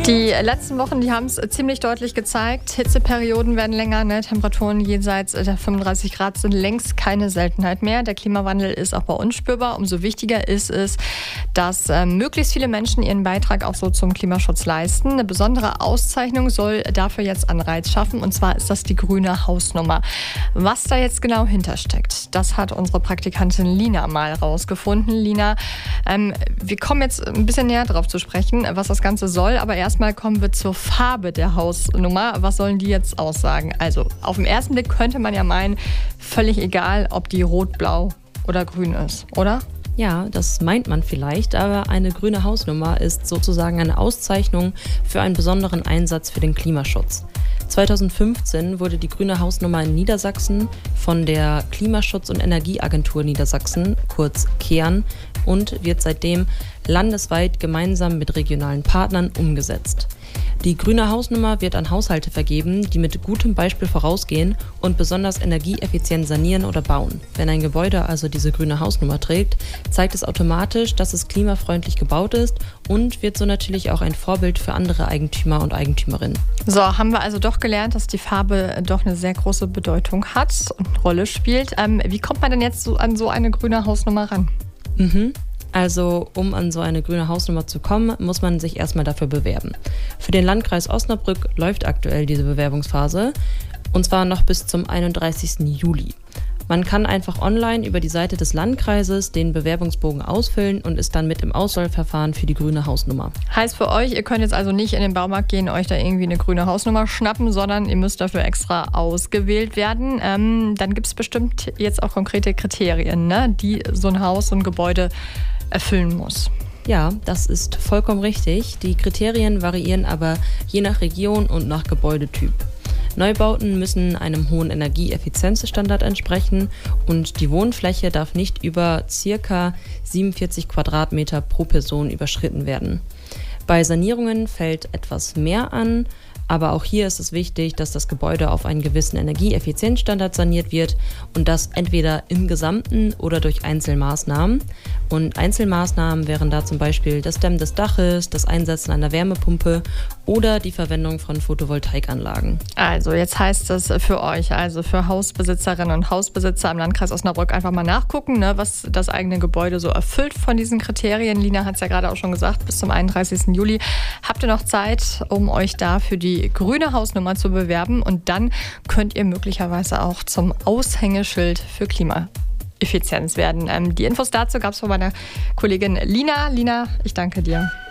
Die letzten Wochen, die haben es ziemlich deutlich gezeigt. Hitzeperioden werden länger, Temperaturen jenseits der 35 Grad sind längst keine Seltenheit mehr. Der Klimawandel ist auch bei uns spürbar. Umso wichtiger ist es, dass möglichst viele Menschen ihren Beitrag auch so zum Klimaschutz leisten. Eine besondere Auszeichnung soll dafür jetzt Anreiz schaffen. Und zwar ist das die grüne Hausnummer. Was da jetzt genau hintersteckt, das hat unsere Praktikantin Lina mal rausgefunden. Lina, wir kommen jetzt ein bisschen näher drauf zu sprechen, was das Ganze soll. Aber erstmal kommen wir zur Farbe der Hausnummer. Was sollen die jetzt aussagen? Also auf den ersten Blick könnte man ja meinen, völlig egal, ob die rot, blau oder grün ist, oder? Ja, das meint man vielleicht, aber eine grüne Hausnummer ist sozusagen eine Auszeichnung für einen besonderen Einsatz für den Klimaschutz. 2015 wurde die grüne Hausnummer in Niedersachsen von der Klimaschutz- und Energieagentur Niedersachsen, kurz KEAN, und wird seitdem landesweit gemeinsam mit regionalen Partnern umgesetzt. Die grüne Hausnummer wird an Haushalte vergeben, die mit gutem Beispiel vorausgehen und besonders energieeffizient sanieren oder bauen. Wenn ein Gebäude also diese grüne Hausnummer trägt, zeigt es automatisch, dass es klimafreundlich gebaut ist und wird so natürlich auch ein Vorbild für andere Eigentümer und Eigentümerinnen. So, haben wir also doch gelernt, dass die Farbe doch eine sehr große Bedeutung hat und eine Rolle spielt. Wie kommt man denn jetzt so an so eine grüne Hausnummer ran? Also, um an so eine grüne Hausnummer zu kommen, muss man sich erstmal dafür bewerben. Für den Landkreis Osnabrück läuft aktuell diese Bewerbungsphase, und zwar noch bis zum 31. Juli. Man kann einfach online über die Seite des Landkreises den Bewerbungsbogen ausfüllen und ist dann mit im Auswahlverfahren für die grüne Hausnummer. Heißt für euch, ihr könnt jetzt also nicht in den Baumarkt gehen, euch da irgendwie eine grüne Hausnummer schnappen, sondern ihr müsst dafür extra ausgewählt werden. Dann gibt es bestimmt jetzt auch konkrete Kriterien, die so ein Haus, so ein Gebäude erfüllen muss. Ja, das ist vollkommen richtig. Die Kriterien variieren aber je nach Region und nach Gebäudetyp. Neubauten müssen einem hohen Energieeffizienzstandard entsprechen und die Wohnfläche darf nicht über ca. 47 Quadratmeter pro Person überschritten werden. Bei Sanierungen fällt etwas mehr an, aber auch hier ist es wichtig, dass das Gebäude auf einen gewissen Energieeffizienzstandard saniert wird und das entweder im Gesamten oder durch Einzelmaßnahmen. Und Einzelmaßnahmen wären da zum Beispiel das Dämmen des Daches, das Einsetzen einer Wärmepumpe oder die Verwendung von Photovoltaikanlagen. Also jetzt heißt es für euch, also für Hausbesitzerinnen und Hausbesitzer im Landkreis Osnabrück einfach mal nachgucken, was das eigene Gebäude so erfüllt von diesen Kriterien. Lina hat es ja gerade auch schon gesagt, bis zum 31. Juli habt ihr noch Zeit, um euch da für die grüne Hausnummer zu bewerben, und dann könnt ihr möglicherweise auch zum Aushängeschild für Klimaeffizienz werden. Die Infos dazu gab es von meiner Kollegin Lina. Lina, ich danke dir.